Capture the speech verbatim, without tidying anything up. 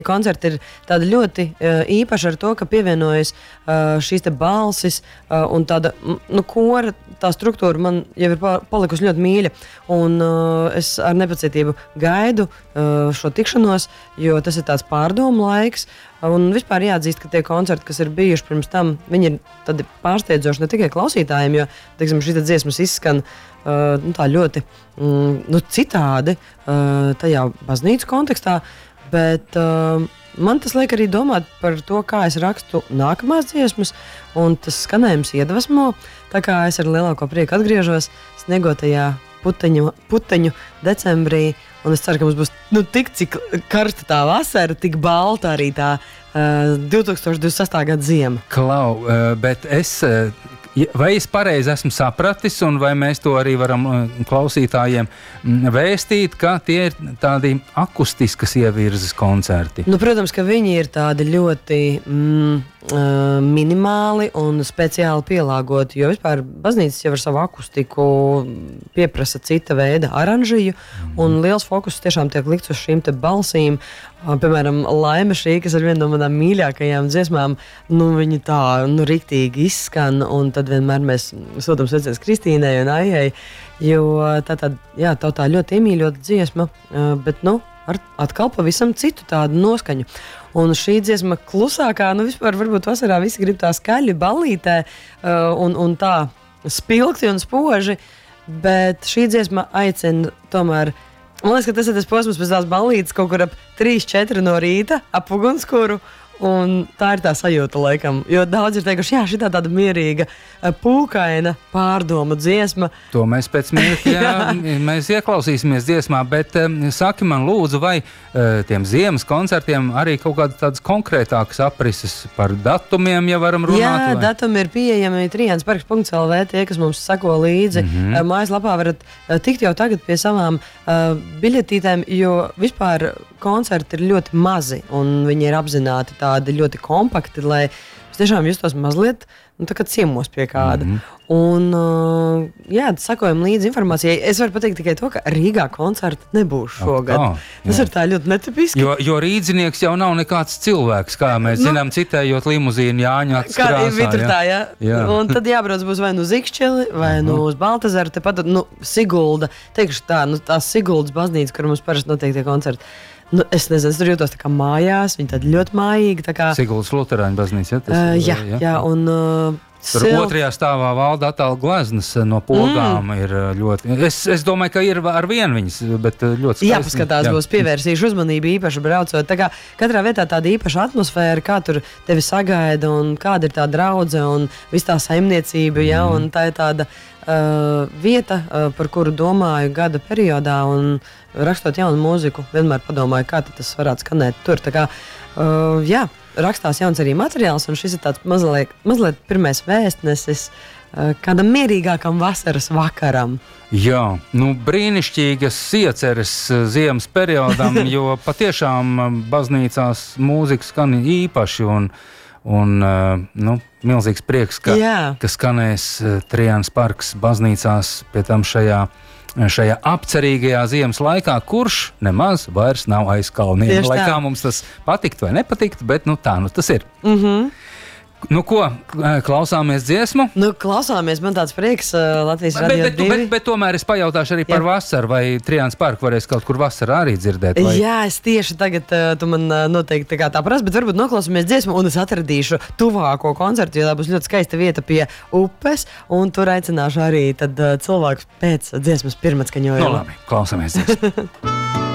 Koncerti ir tādi ļoti uh, īpaši ar to, ka pievienojas uh, šīs te balsis uh, un tāda, nu, kora, tā struktūra man jau ir palikusi ļoti mīļa. Un uh, es ar nepacietību gaidu uh, šo tikšanos, jo tas ir tāds pārdomu laiks. Un vispār jāatzīst, ka tie koncerti, kas ir bijuši pirms tam, viņi ir tādi pārsteidzoši ne tikai klausītājiem, jo, teiksim, šī dziesmas izskan uh, nu, tā ļoti mm, nu, citādi uh, tajā baznīcu kontekstā. Bet uh, man tas liek arī domāt par to, kā es rakstu nākamās dziesmas, un tas skanējums iedvesmo. Tā kā es ar lielāko prieku atgriežos sniegotajā puteņu, puteņu decembrī, un es ceru, ka mums būs nu, tik cik karsta tā vasara, tik balta arī tā uh, divtūkstoš divdesmit sestā gada ziema. Klau, uh, bet es... Uh, Vai es pareizi esmu sapratis, un vai mēs to arī varam klausītājiem vēstīt, ka tie ir tādi akustiskas ievirzes koncerti? Nu, protams, ka viņi ir tādi ļoti mm, minimāli un speciāli pielāgoti, jo vispār baznīcas jau ar savu akustiku pieprasa cita veida aranžiju, mm. un liels fokus tiešām tiek likts uz šīm te balsīm. Piemēram, Laime šī, kas ir viena no manām mīļākajām dziesmām, nu, viņa tā, nu, riktīgi izskan, un tad vienmēr mēs sūtam sveicienus Kristīnai un Aijai, jo tā tā, jā, tā tā ļoti iemīļota dziesma, bet, nu, ar atkal pavisam citu tādu noskaņu. Un šī dziesma klusākā, nu, vispār varbūt vasarā visi grib tā skaļi ballītē un, un tā spilgti un spoži, bet šī dziesma aicina tomēr. Man liekas, ka tas ir tas posms pēc tās ballītes kaut kur ap trīs četri no rīta, ap ugunskura. Un tā ir tā sajūta, laikam. Jo daudz ir teikuši, jā, šī tā tāda mierīga, pūkaina pārdomu dziesma. To mēs pēc mirkļa mēs ieklausīsimies dziesmā, bet um, saki man lūdzu, vai uh, tiem ziemas koncertiem arī kaut kādas tādas konkrētākas aprises par datumiem, ja varam runāt? Jā, vai? datumi ir pieejami trians parks punkts el vē, tie, kas mums sako līdzi. Mm-hmm. Uh, mājaslapā varat uh, tikt jau tagad pie savām uh, biļetītēm, jo vispār koncerti ir ļoti mazi, un viņi ir apzināti tādi ļoti kompakti, lai es tiešām justos mazliet, nu, tā kā ciemos pie kāda. Mm-hmm. Un, uh, jā, sakojam līdzi informācijai. Es varu pateikt tikai to, ka Rīgā koncerta nebūs šogad. Oh, tas ir tā ļoti netipiski. Jo, jo rīdzinieks jau nav nekāds cilvēks, kā mēs nu, zinām, citējot limuzīnu Jāņu acis krāsā. Kā ir viturtā, jā. jā. Un tad jābrauc būs vai nu Zikšķeli, vai uh-huh. nu uz Baltazaru, tepat, nu, Sigulda. Teikšu tā, nu, tā Siguldas baznīca, kur mums parasti notiek tie koncerti. Nu, es nezinu, es tur jūtos tā kā mājās, viņi tādi ļoti mājīgi. Tā kā... Siguldas luterāņu baznīca, ja? Tas, uh, jā, jā, jā, un... Uh, Tur silp... otrajā stāvā valda atālu gleznas no pogām mm. ir ļoti... Es, es domāju, ka ir ar vienu viņas, bet ļoti skaisti. Jāpaskatās, jā. Būs pievērsīšu uzmanību īpaši braucot. Tā kā katrā vietā tāda īpaša atmosfēra, kā tur tevi sagaida un kāda ir tā draudze un viss tā saimniecība, ja, mm. un tā ir tāda uh, vieta, uh, par kuru domāju gada periodā un rakstot jaunu mūziku, vienmēr padomāju, kā tas varētu skanēt tur. Tā kā, uh, jā, rakstās jauns arī materiāls, un šis ir tāds mazliet, mazliet pirmais vēstnesis uh, kādam mierīgākam vasaras vakaram. Jā, nu brīnišķīgas ieceres ziemas periodam, jo patiešām baznīcās mūzika skan īpaši, un, un uh, nu, milzīgs prieks, ka, ka skanēs uh, Trians parks baznīcās, pie tam šajā šajā apcerīgajā ziemas laikā, kurš nemaz vairs nav aiz kalniem. Tieši lai tā. Kā mums tas patikt vai nepatikt, bet nu tā nu tas ir. Mhm. Nu ko, klausāmies dziesmu? Nu, klausāmies, man tāds prieks uh, Latvijas bet, radio bet, divi. Bet, bet tomēr es pajautāšu arī par Jā. Vasaru, vai Trians parku varēs kaut kur vasarā arī dzirdēt? Vai? Jā, es tieši tagad, uh, tu man uh, noteikti tā kā tā prasa, bet varbūt noklausāmies dziesmu, un es atradīšu tuvāko koncertu, jo tā būs ļoti skaista vieta pie upes, un tur aicināšu arī tad uh, cilvēkus pēc dziesmas pirmatskaņojuma. Nu labi, klausāmies dziesmu.